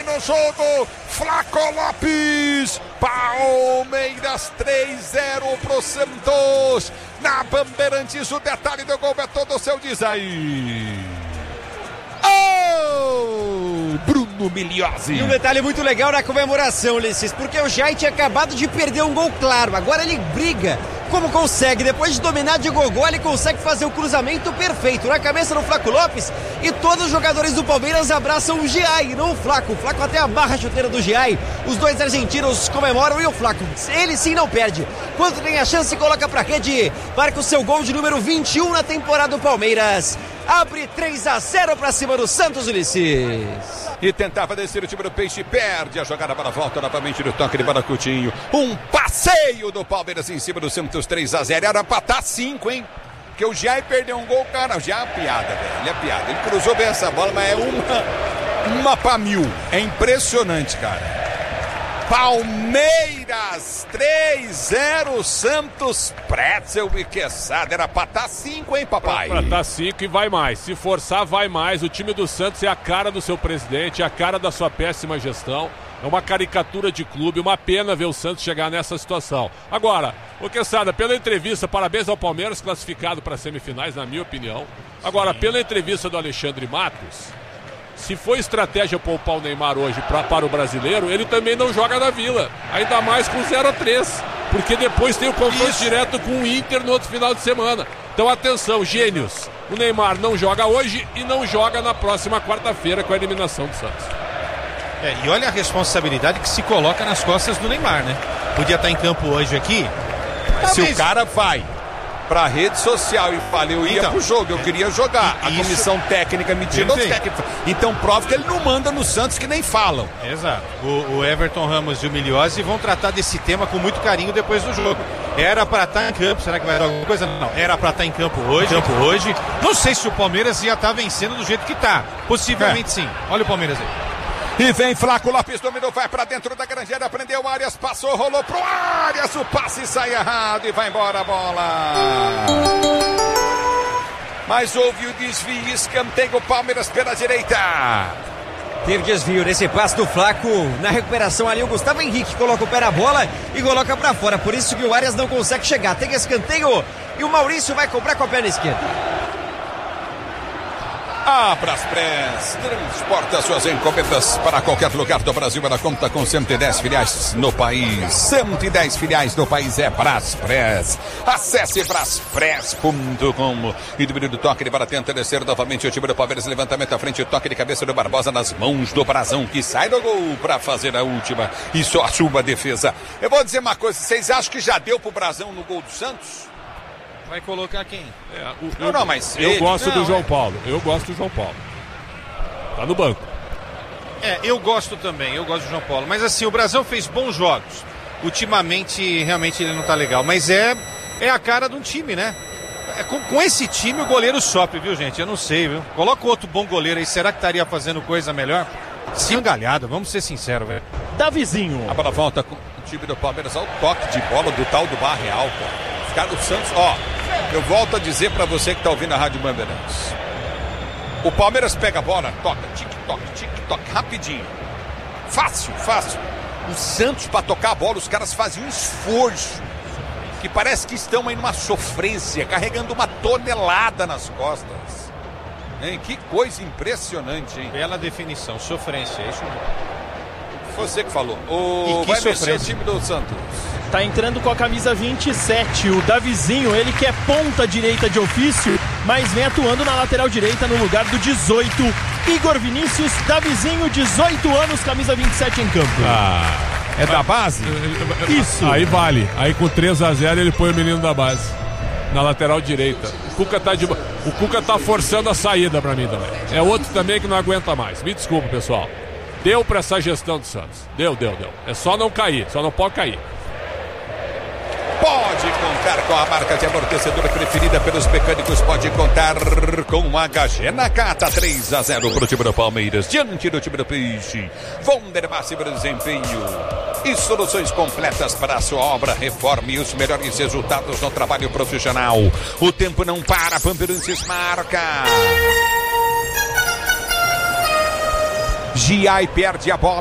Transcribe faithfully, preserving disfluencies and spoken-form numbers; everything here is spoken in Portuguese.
no jogo. Flaco Lopes. Palmeiras três a zero pro Santos. Na Bandeirantes, o detalhe do gol é todo seu, diz aí. Oh, Bruno Migliozzi. E um detalhe muito legal na comemoração, Ulisses, porque o Jai tinha acabado de perder um gol claro. Agora ele briga. Como consegue? Depois de dominar de gogó, ele consegue fazer o cruzamento perfeito na cabeça do Flaco Lopes, e todos os jogadores do Palmeiras abraçam o Giai, não o Flaco. O Flaco até abarra a chuteira do Giai. Os dois argentinos comemoram e o Flaco, ele sim não perde. Quando tem a chance, coloca pra rede, marca o seu gol de número vinte e um na temporada do Palmeiras. Abre três a zero pra cima do Santos, Ulisses. E tentava descer o time do Peixe, perde a jogada para a volta novamente do toque de bola Coutinho. Um passeio do Palmeiras em cima do Santos, três a zero. Era pra estar cinco, hein? Porque o Giai perdeu um gol, cara. O Giai é piada, velho. É piada. Ele cruzou bem essa bola, mas é uma, uma pra mil. É impressionante, cara. Palmeiras três a zero, Santos Pretzel e Quesada. Era pra estar cinco, hein, papai? Pra estar cinco e vai mais. Se forçar, vai mais. O time do Santos é a cara do seu presidente, é a cara da sua péssima gestão. É uma caricatura de clube, uma pena ver o Santos chegar nessa situação. Agora, o Quesada, pela entrevista, parabéns ao Palmeiras, classificado para semifinais, na minha opinião. Agora, pela entrevista do Alexandre Matos, se for estratégia poupar o Neymar hoje pra, para o brasileiro, ele também não joga na Vila. Ainda mais com zero a três. Porque depois tem o confronto Isso. direto com o Inter no outro final de semana. Então atenção, gênios. O Neymar não joga hoje e não joga na próxima quarta-feira com a eliminação do Santos. É, e olha a responsabilidade que se coloca nas costas do Neymar, né? Podia estar em campo hoje aqui. Mas se o cara vai pra rede social e fala, eu ia então, pro jogo, eu queria jogar. A isso, comissão técnica me tirou os técnicos. Então prova que ele não manda no Santos, que nem falam. Exato. O, o Everton Ramos e o Migliozzi vão tratar desse tema com muito carinho depois do jogo. Era pra estar em campo, será que vai dar alguma coisa? Não, era pra estar em campo hoje. Campo hoje. Não sei se o Palmeiras ia estar vencendo do jeito que tá. Possivelmente é. sim. Olha o Palmeiras aí. E vem Flaco Lopes, dominou, vai pra dentro da grande área, prendeu o Arias, passou, rolou pro Arias, o passe sai errado e vai embora a bola. Mas houve o desvio, escanteio, o Palmeiras pela direita. Teve desvio nesse passe do Flaco. Na recuperação ali o Gustavo Henrique coloca o pé na bola e coloca pra fora. Por isso que o Arias não consegue chegar. Tem escanteio e o Maurício vai cobrar com a perna esquerda. A Braspress transporta suas encomendas para qualquer lugar do Brasil. Ela conta com cento e dez filiais no país. cento e dez filiais no país é Braspress. Acesse braspress ponto com. E do do toque de bola tenta descer novamente o time do Palmeiras. Levantamento à frente, o toque de cabeça do Barbosa nas mãos do Brazão, que sai do gol para fazer a última. E só a sua defesa. Eu vou dizer uma coisa, vocês acham que já deu pro Brazão no gol do Santos? Vai colocar quem? É, o, não, eu, não, mas eu ele... gosto não, do João é... Paulo. Eu gosto do João Paulo. Tá no banco. É, eu gosto também. Eu gosto do João Paulo. Mas assim, o Brasil fez bons jogos. Ultimamente, realmente ele não tá legal. Mas é, é a cara de um time, né? É, com, com esse time o goleiro sofre, viu, gente? Eu não sei, viu? Coloca outro bom goleiro aí. Será que estaria fazendo coisa melhor? Sim, galhada. Vamos ser sinceros, velho. Davizinho. A bola volta com o time do Palmeiras ao toque de bola do tal do Barreal, cara. Os caras do Santos, ó. Eu volto a dizer pra você que tá ouvindo a Rádio Bandeirantes. O Palmeiras pega a bola, toca, tic-toc, tic-toc, rapidinho. Fácil, fácil. O Santos, pra tocar a bola, os caras fazem um esforço. Que parece que estão aí numa sofrência, carregando uma tonelada nas costas. Hein? Que coisa impressionante, hein? Bela definição, sofrência, é isso mesmo. Você que falou. O... Vai mexer o time do Santos. Tá entrando com a camisa vinte e sete, o Davizinho, ele que é ponta direita de ofício, mas vem atuando na lateral direita no lugar do dezoito. Igor Vinícius, Davizinho, dezoito anos, camisa vinte e sete em campo. Ah, é da base? Isso. Aí vale. Aí com três a zero ele põe o menino da base na lateral direita. O Cuca tá, de... o Cuca tá forçando a saída pra mim também. É outro também que não aguenta mais. Me desculpa, pessoal. Deu pra essa gestão do Santos. Deu, deu, deu. É só não cair, só não pode cair. Pode contar com a marca de amortecedor preferida pelos mecânicos. Pode contar com a H G Nakata. Três a zero para o time do Palmeiras. Diante do time do Peixe. Vonder máximo desempenho e soluções completas para a sua obra. Reforme os melhores resultados no trabalho profissional. O tempo não para. Bandeirantes marca. Giai perde a bola.